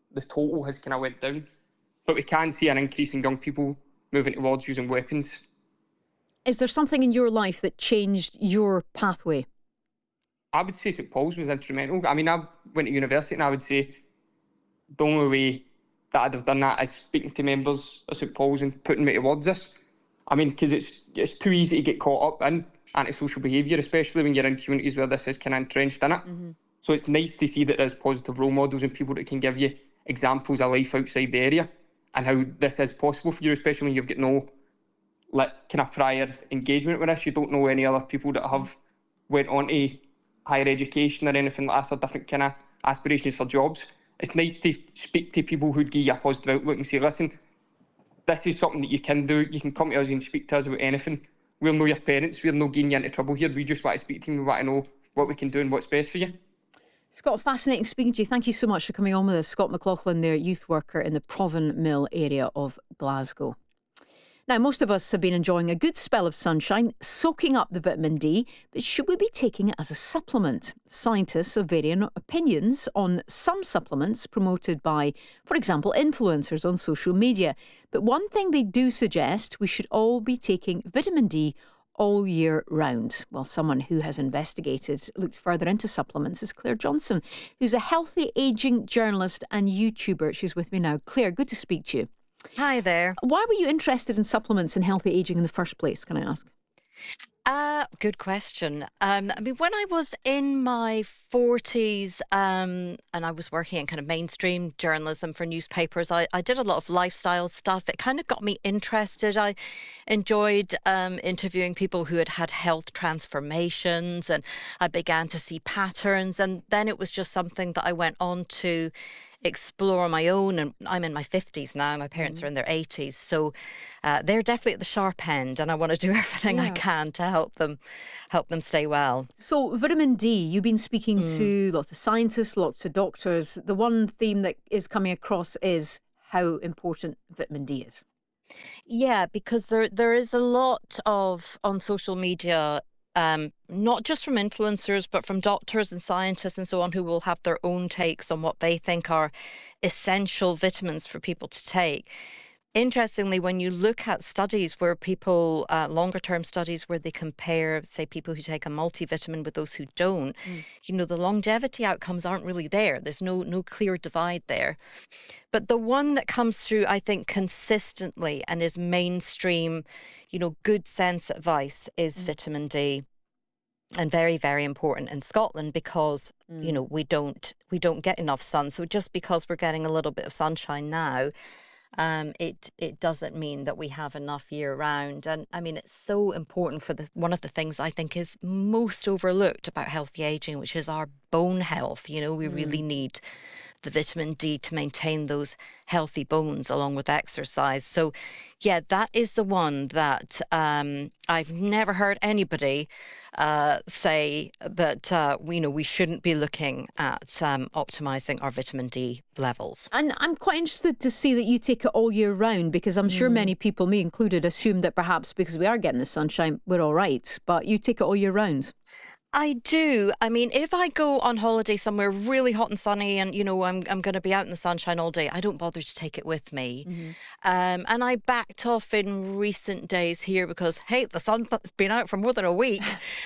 the total has kind of went down. But we can see an increase in young people moving towards using weapons. Is there something in your life that changed your pathway? I would say St Paul's was instrumental. I mean, I went to university and I would say the only way that I'd have done that is speaking to members of St Paul's and putting me towards this. I mean, because it's too easy to get caught up in antisocial behaviour, especially when you're in communities where this is kind of entrenched in it. Mm-hmm. So it's nice to see that there's positive role models and people that can give you examples of life outside the area and how this is possible for you, especially when you've got no kind of prior engagement with this. You don't know any other people that have went on to higher education or anything like that, or different kind of aspirations for jobs. It's nice to speak to people who'd give you a positive outlook and say, listen, this is something that you can do. You can come to us and speak to us about anything. We'll know your parents. We're not getting you into trouble here. We just want to speak to you. We want to know what we can do and what's best for you. Scott, fascinating speaking to you. Thank you so much for coming on with us. Scott McLaughlin, there, youth worker in the Provan Mill area of Glasgow. Now, most of us have been enjoying a good spell of sunshine, soaking up the vitamin D, but should we be taking it as a supplement? Scientists have varying opinions on some supplements promoted by, for example, influencers on social media. But one thing they do suggest, we should all be taking vitamin D all year round. Well, someone who has looked further into supplements is Claire Johnson, who's a healthy ageing journalist and YouTuber. She's with me now. Claire, good to speak to you. Hi there. Why were you interested in supplements and healthy ageing in the first place, can I ask? Good question. I mean, when I was in my 40s and I was working in kind of mainstream journalism for newspapers, I did a lot of lifestyle stuff. It kind of got me interested. I enjoyed interviewing people who had health transformations, and I began to see patterns. And then it was just something that I went on to explore on my own, and I'm in my 50s now. My parents are in their 80s, so they're definitely at the sharp end, and I want to do everything I can to help them stay well. So vitamin D, you've been speaking to lots of scientists, lots of doctors. The one theme that is coming across is how important vitamin D is. Yeah, because there is a lot of on social media, not just from influencers, but from doctors and scientists and so on, who will have their own takes on what they think are essential vitamins for people to take. Interestingly, when you look at studies where people, longer term studies where they compare, say, people who take a multivitamin with those who don't, the longevity outcomes aren't really there. There's no clear divide there. But the one that comes through, I think, consistently and is mainstream, good sense advice is vitamin D. And very, very important in Scotland because, we don't get enough sun. So just because we're getting a little bit of sunshine now, it doesn't mean that we have enough year round. And I mean, it's so important for one of the things I think is most overlooked about healthy aging, which is our bone health. We really need the vitamin D to maintain those healthy bones along with exercise. So yeah, that is the one that I've never heard anybody say that we shouldn't be looking at optimizing our vitamin D levels. And I'm quite interested to see that you take it all year round, because I'm sure many people, me included, assume that perhaps because we are getting the sunshine, we're all right. But you take it all year round. I do. I mean, if I go on holiday somewhere really hot and sunny and, I'm going to be out in the sunshine all day, I don't bother to take it with me. And I backed off in recent days here because, hey, the sun's been out for more than a week.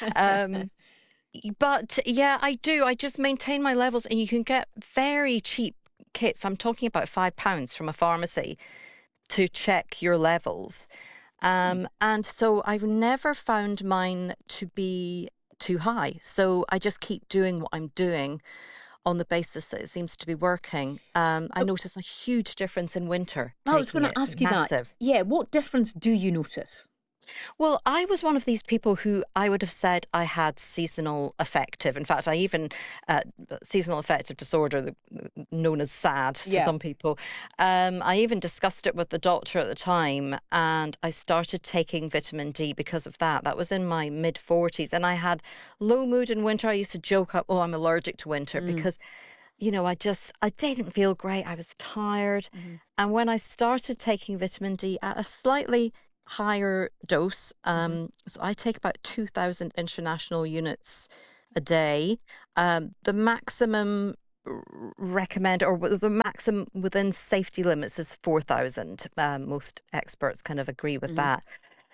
But yeah, I do. I just maintain my levels, and you can get very cheap kits. I'm talking about £5 from a pharmacy to check your levels. And so I've never found mine to be too high. So I just keep doing what I'm doing on the basis that it seems to be working. I notice a huge difference in winter. I was going to ask you that. Yeah, what difference do you notice? Well, I was one of these people who I would have said I had seasonal affective. In fact, I even seasonal affective disorder, known as SAD to some people. I even discussed it with the doctor at the time, and I started taking vitamin D because of that. That was in my mid-40s, and I had low mood in winter. I used to joke up, I'm allergic to winter because I didn't feel great. I was tired. And when I started taking vitamin D at a slightly higher dose, so I take about 2,000 international units a day. The maximum recommend, or the maximum within safety limits is 4,000. Most experts kind of agree with that.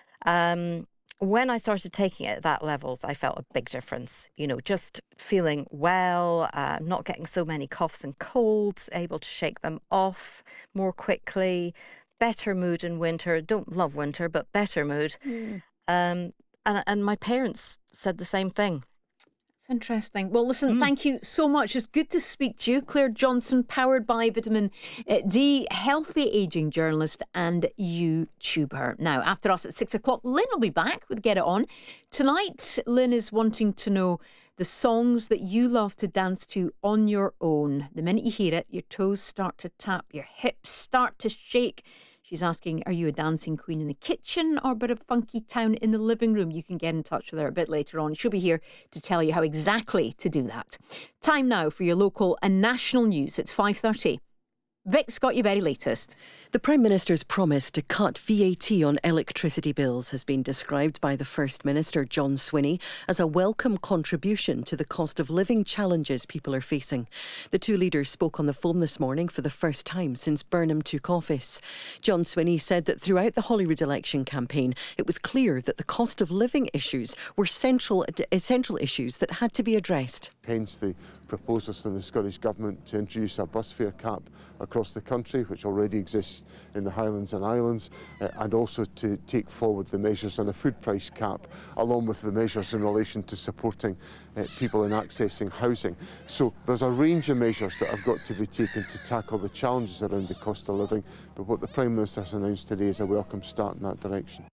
When I started taking it at that levels, I felt a big difference. You know, just feeling well, not getting so many coughs and colds, able to shake them off more quickly, better mood in winter. Don't love winter, but better mood. And my parents said the same thing. It's interesting. Well, listen, thank you so much. It's good to speak to you. Claire Johnson, powered by Vitamin D, healthy ageing journalist and YouTuber. Now, after us at 6 o'clock, Lynn will be back with Get It On. Tonight, Lynn is wanting to know the songs that you love to dance to on your own. The minute you hear it, your toes start to tap, your hips start to shake. She's asking, are you a dancing queen in the kitchen or a bit of funky town in the living room? You can get in touch with her a bit later on. She'll be here to tell you how exactly to do that. Time now for your local and national news. It's 5:30. Vic's got your very latest. The Prime Minister's promise to cut VAT on electricity bills has been described by the First Minister, John Swinney, as a welcome contribution to the cost of living challenges people are facing. The two leaders spoke on the phone this morning for the first time since Burnham took office. John Swinney said that throughout the Holyrood election campaign, it was clear that the cost of living issues were essential issues that had to be addressed. Hence the proposals from the Scottish Government to introduce a bus fare cap across the country, which already exists in the Highlands and Islands, and also to take forward the measures on a food price cap, along with the measures in relation to supporting people in accessing housing. So there's a range of measures that have got to be taken to tackle the challenges around the cost of living, but what the Prime Minister has announced today is a welcome start in that direction.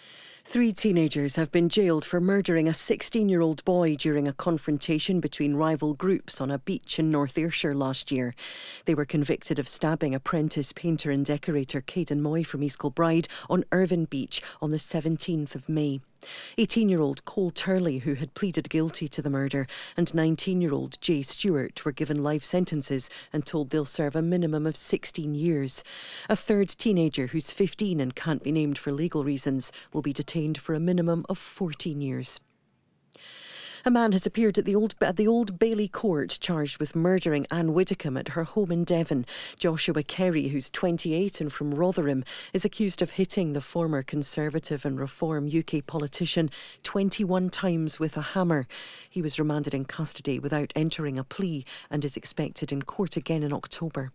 3 teenagers have been jailed for murdering a 16-year-old boy during a confrontation between rival groups on a beach in North Ayrshire last year. They were convicted of stabbing apprentice painter and decorator Caden Moy from East Kilbride on Irvine Beach on the 17th of May. 18-year-old Cole Turley, who had pleaded guilty to the murder, and 19-year-old Jay Stewart were given life sentences and told they'll serve a minimum of 16 years. A third teenager, who's 15 and can't be named for legal reasons, will be detained for a minimum of 14 years. A man has appeared at the Old Bailey Court charged with murdering Anne Widdicombe at her home in Devon. Joshua Kerry, who's 28 and from Rotherham, is accused of hitting the former Conservative and Reform UK politician 21 times with a hammer. He was remanded in custody without entering a plea and is expected in court again in October.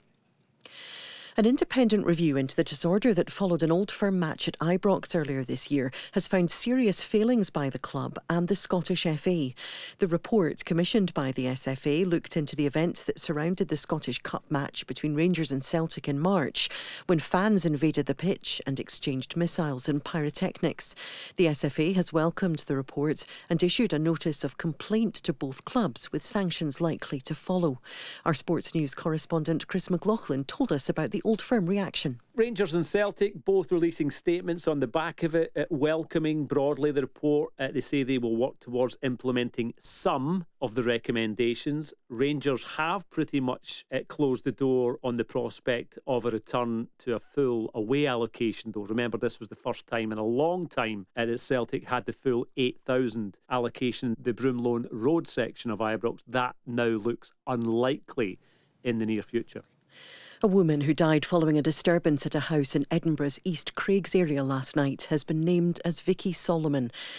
An independent review into the disorder that followed an Old Firm match at Ibrox earlier this year has found serious failings by the club and the Scottish FA. The report, commissioned by the SFA, looked into the events that surrounded the Scottish Cup match between Rangers and Celtic in March, when fans invaded the pitch and exchanged missiles and pyrotechnics. The SFA has welcomed the report and issued a notice of complaint to both clubs, with sanctions likely to follow. Our sports news correspondent Chris McLaughlin told us about the Old Firm reaction. Rangers and Celtic both releasing statements on the back of it, welcoming broadly the report. They say they will work towards implementing some of the recommendations. Rangers have pretty much closed the door on the prospect of a return to a full away allocation, though. Remember, this was the first time in a long time that Celtic had the full 8,000 allocation. The Broomloan Road section of Ibrox, that now looks unlikely in the near future. A woman who died following a disturbance at a house in Edinburgh's East Craigs area last night has been named as Vicky Solomon.